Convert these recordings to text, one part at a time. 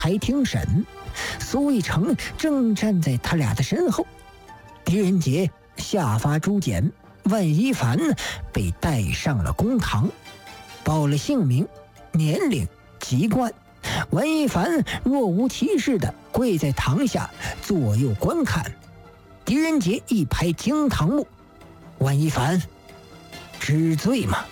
台听审，苏一成正站在他俩的身后。狄仁杰下发朱简，万一凡被带上了公堂，报了姓名、年龄、籍贯。万一凡若无其事地跪在堂下左右观看。狄仁杰一拍惊堂木：“万一凡知罪吗？”“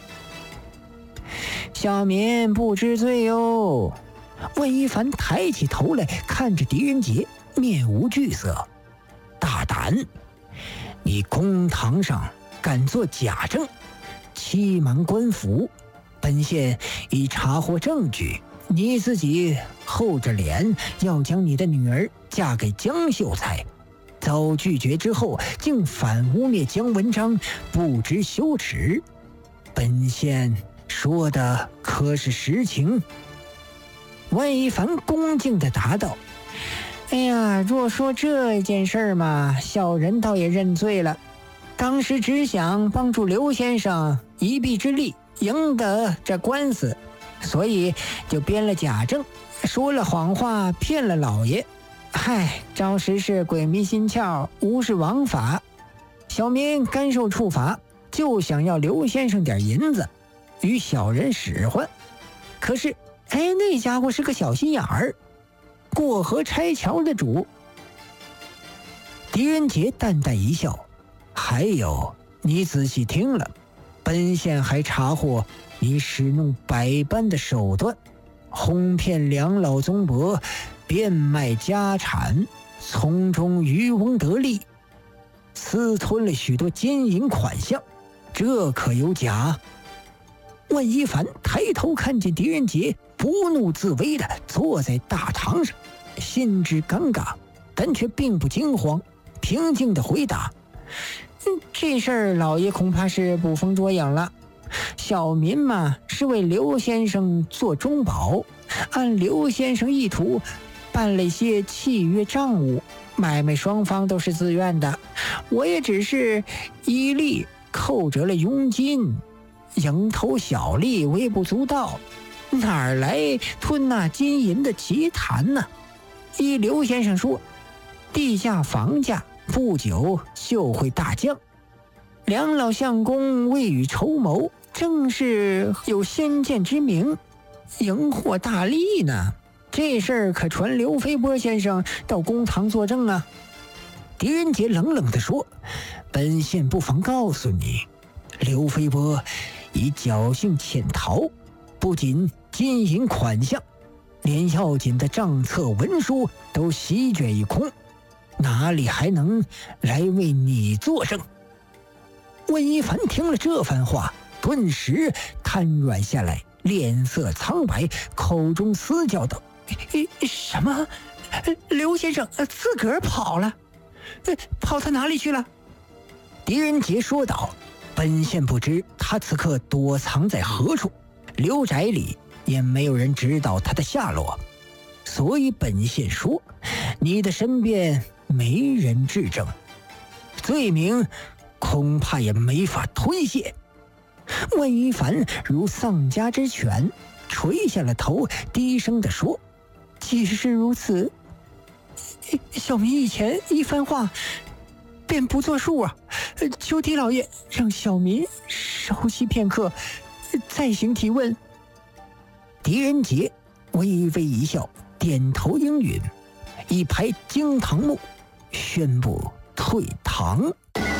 小民不知罪哟。”万一凡抬起头来看着狄仁杰，面无惧色：“大胆！你公堂上敢做假证，欺瞒官府，本县已查获证据，你自己厚着脸要将你的女儿嫁给江秀才，遭拒绝之后竟反污蔑江文章，不知羞耻，本县说的可是实情？”万一凡恭敬地答道：“哎呀，若说这件事嘛，小人倒也认罪了。当时只想帮助刘先生一臂之力赢得这官司，所以就编了假证，说了谎话，骗了老爷。嗨，着实是鬼迷心窍，无视王法。小民甘受处罚，就想要刘先生点银子，与小人使唤。可是那家伙是个小心眼儿，过河拆桥的主。”狄仁杰淡淡一笑：“还有，你仔细听了，本县还查获你使弄百般的手段，哄骗两老宗伯，变卖家产，从中渔翁得利，私吞了许多金银款项，这可有假？”万一凡抬头看见狄仁杰不怒自威地坐在大堂上，心知尴尬，但却并不惊慌，平静地回答：“这事儿老爷恐怕是捕风捉影了。小民嘛，是为刘先生做中保，按刘先生意图办了一些契约账务，买卖双方都是自愿的，我也只是依例扣折了佣金，蝇头小利，微不足道，哪来吞那金银的奇谈呢？依刘先生说，地价房价不久就会大降，两老相公未雨绸缪，正是有先见之明，赢获大利呢。这事儿可传刘飞波先生到公堂作证啊。”狄仁杰冷冷地说：“本县不妨告诉你，刘飞波已侥幸潜逃，不仅金银款项，连要紧的账册文书都席卷一空，哪里还能来为你作证？”温一凡听了这番话，顿时瘫软下来，脸色苍白，口中嘶叫道：“什么？刘先生自个儿跑了？跑他哪里去了？”狄仁杰说道：“本县不知他此刻躲藏在何处，刘宅里也没有人知道他的下落，所以本县说你的身边没人质证，罪名恐怕也没法推卸。”万一凡如丧家之犬，垂下了头，低声地说：“既是如此，小民以前一番话便不作数啊，求狄老爷让小民稍息片刻，再行提问。”狄仁杰微微一笑，点头应允，一拍惊堂木，宣布退堂。